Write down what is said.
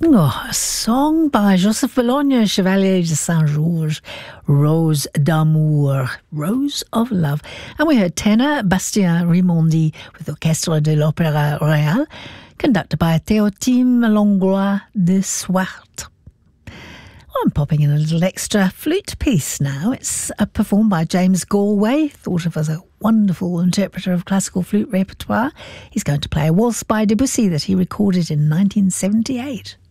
Oh, a song by Joseph Bologna, Chevalier de Saint-Georges, Rose d'Amour, Rose of Love. And we heard tenor Bastien Rimondi with Orchestre de l'Opéra Royal, conducted by Théotime Langlois de Swart. Well, I'm popping in a little extra flute piece now. It's performed by James Galway, thought of as a wonderful interpreter of classical flute repertoire. He's going to play a waltz by Debussy that he recorded in 1978.